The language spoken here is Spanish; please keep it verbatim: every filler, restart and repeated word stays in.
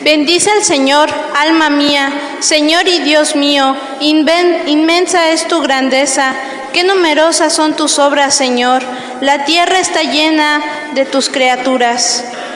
Bendice al Señor, alma mía, Señor y Dios mío, inven- inmensa es tu grandeza, qué numerosas son tus obras, Señor. La tierra está llena de tus criaturas.